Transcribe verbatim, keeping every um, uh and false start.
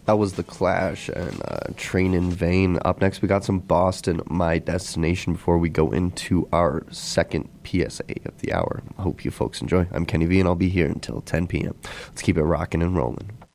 That was The Clash and uh, Train in Vain. Up next, we got some Boston, My Destination, before we go into our second P S A of the hour. I hope you folks enjoy. I'm Kenny V, and I'll be here until ten p.m. Let's keep it rocking and rolling.